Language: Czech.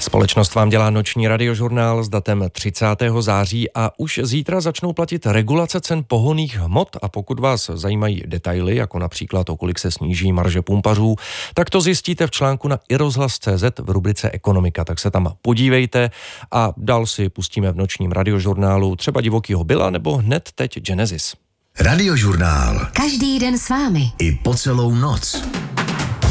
Společnost vám dělá noční radiožurnál s datem 30. září a už zítra začnou platit regulace cen pohonných hmot a pokud vás zajímají detaily, jako například o kolik se sníží marže pumpařů, tak to zjistíte v článku na iRozhlas.cz v rubrice Ekonomika, tak se tam podívejte a dál si pustíme v nočním radiožurnálu třeba Divokýho Billa nebo hned teď Genesis. Radiožurnál. Každý den s vámi. I po celou noc.